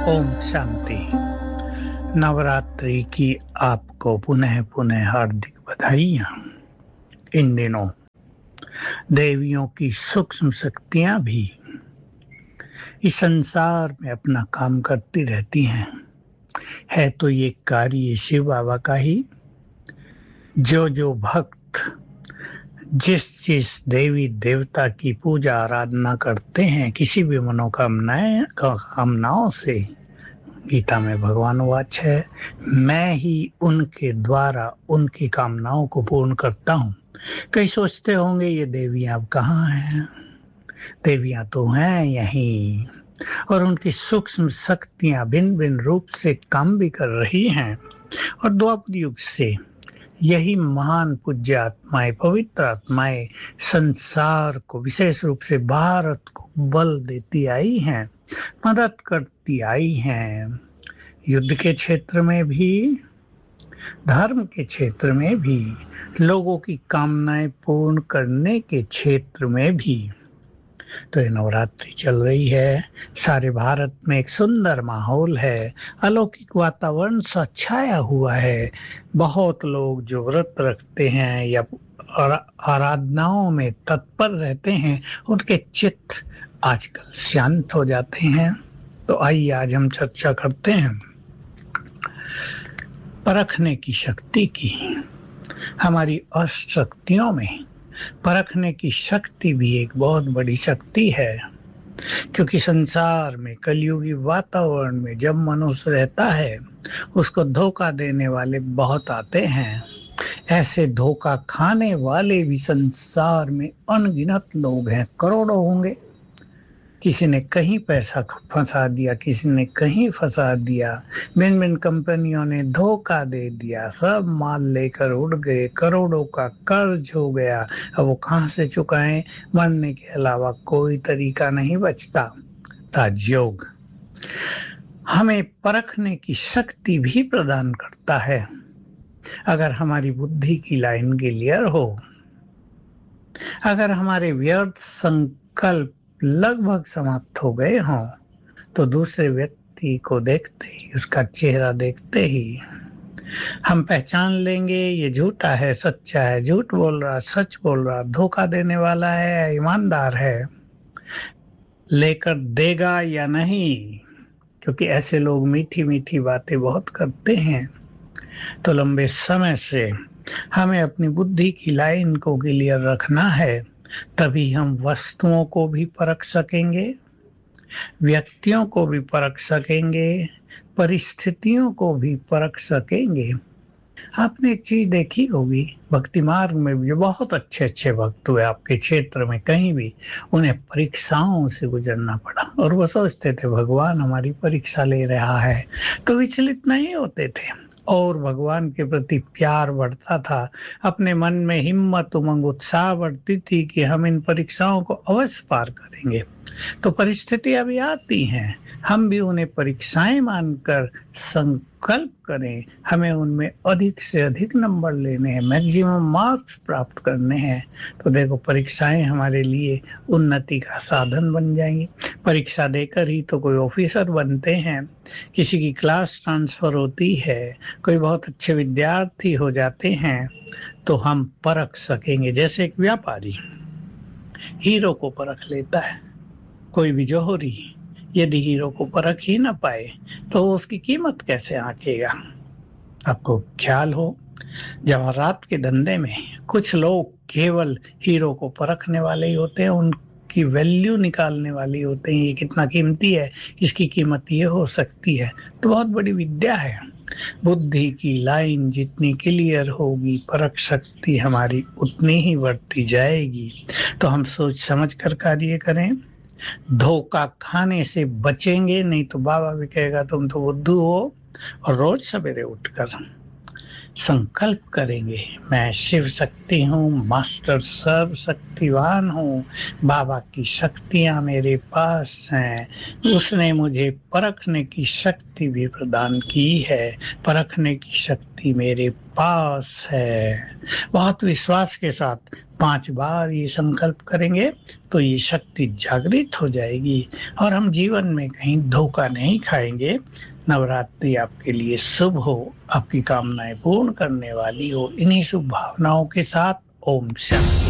ओम शांति। नवरात्रि की आपको पुनः पुनः हार्दिक बधाइयाँ। इन दिनों देवियों की सूक्ष्म शक्तियाँ भी इस संसार में अपना काम करती रहती हैं। है तो ये कार्य शिव बाबा का ही। जो भक्त जिस देवी देवता की पूजा आराधना करते हैं, किसी भी कामनाओं से, गीता में भगवान वाच है, मैं ही उनके द्वारा उनकी कामनाओं को पूर्ण करता हूँ। कई सोचते होंगे ये देवियां अब कहाँ हैं? देवियां तो हैं यहीं, और उनकी सूक्ष्म शक्तियां भिन्न भिन्न रूप से काम भी कर रही हैं। और द्वापर युग से यही महान पूज्य आत्माएं, पवित्र आत्माएं संसार को, विशेष रूप से भारत को बल देती आई हैं, मदद करती आई हैं। युद्ध के क्षेत्र में भी, धर्म के क्षेत्र में भी, लोगों की कामनाएं पूर्ण करने के क्षेत्र में भी। तो ये नवरात्रि चल रही है, सारे भारत में एक सुंदर माहौल है, अलौकिक वातावरण सा छाया हुआ है। बहुत लोग जो व्रत रखते हैं या आराधनाओं में तत्पर रहते हैं, उनके चित्त आजकल शांत हो जाते हैं। तो आइए आज हम चर्चा करते हैं परखने की शक्ति की। हमारी अष्ट शक्तियों में परखने की शक्ति भी एक बहुत बड़ी शक्ति है, क्योंकि संसार में कलयुगी वातावरण में जब मनुष्य रहता है, उसको धोखा देने वाले बहुत आते हैं। ऐसे धोखा खाने वाले भी संसार में अनगिनत लोग हैं, करोड़ों होंगे। किसी ने कहीं पैसा फंसा दिया, किसी ने कहीं फंसा दिया, भिन्न भिन्न कंपनियों ने धोखा दे दिया, सब माल लेकर उड़ गए, करोड़ों का कर्ज हो गया। अब वो कहाँ से चुकाएं? मरने के अलावा कोई तरीका नहीं बचता। राजयोग हमें परखने की शक्ति भी प्रदान करता है। अगर हमारी बुद्धि की लाइन क्लियर हो, अगर हमारे व्यर्थ संकल्प लगभग समाप्त हो गए हों, तो दूसरे व्यक्ति को देखते ही, उसका चेहरा देखते ही हम पहचान लेंगे ये झूठा है, सच्चा है, झूठ बोल रहा, सच बोल रहा, धोखा देने वाला है, ईमानदार है, लेकर देगा या नहीं। क्योंकि ऐसे लोग मीठी मीठी बातें बहुत करते हैं। तो लंबे समय से हमें अपनी बुद्धि की लाइन को क्लियर रखना है, तभी हम वस्तुओं को भी परख सकेंगे, व्यक्तियों को भी परख सकेंगे, परिस्थितियों को भी परख सकेंगे। आपने एक चीज देखी होगी, भक्ति मार्ग में भी बहुत अच्छे अच्छे भक्त हुए आपके क्षेत्र में, कहीं भी उन्हें परीक्षाओं से गुजरना पड़ा, और वो सोचते थे भगवान हमारी परीक्षा ले रहा है, तो विचलित नहीं होते थे और भगवान के प्रति प्यार बढ़ता था। अपने मन में हिम्मत, उमंग, उत्साह बढ़ती थी कि हम इन परीक्षाओं को अवश्य पार करेंगे। तो परिस्थितियां भी आती हैं, हम भी उन्हें परीक्षाएं मानकर संकल्प करें, हमें उनमें अधिक से अधिक नंबर लेने हैं, मैक्सिमम मार्क्स प्राप्त करने हैं। तो देखो, परीक्षाएं हमारे लिए उन्नति का साधन बन जाएंगी। परीक्षा देकर ही तो कोई ऑफिसर बनते हैं, किसी की क्लास ट्रांसफर होती है, कोई बहुत अच्छे विद्यार्थी हो जाते हैं। तो हम परख सकेंगे, जैसे एक व्यापारी हीरो को परख लेता है, कोई भी जौहरी यदि हीरो को परख ही ना पाए तो उसकी कीमत कैसे आंकेगा? आपको ख्याल हो, जवाहरात के धंधे में कुछ लोग केवल हीरो को परखने वाले ही होते हैं, उनकी वैल्यू निकालने वाले होते हैं, ये कितना कीमती है, इसकी कीमत ये हो सकती है। तो बहुत बड़ी विद्या है। बुद्धि की लाइन जितनी क्लियर होगी, परख शक्ति हमारी उतनी ही बढ़ती जाएगी। तो हम सोच समझ कर कार्य करें, धोखा खाने से बचेंगे, नहीं तो बाबा भी कहेगा तुम तो बुद्धू हो। और रोज सवेरे उठकर संकल्प करेंगे, मैं शिव शक्ति हूँ, मास्टर सर्व शक्तिवान हूँ, बाबा की शक्तियाँ मेरे पास हैं, उसने मुझे परखने की शक्ति भी प्रदान की है, परखने की शक्ति मेरे पास है। बहुत विश्वास के साथ 5 बार ये संकल्प करेंगे तो ये शक्ति जागृत हो जाएगी और हम जीवन में कहीं धोखा नहीं खाएंगे। नवरात्रि आपके लिए शुभ हो, आपकी कामनाएं पूर्ण करने वाली हो। इन्हीं शुभ भावनाओं के साथ ओम शांति।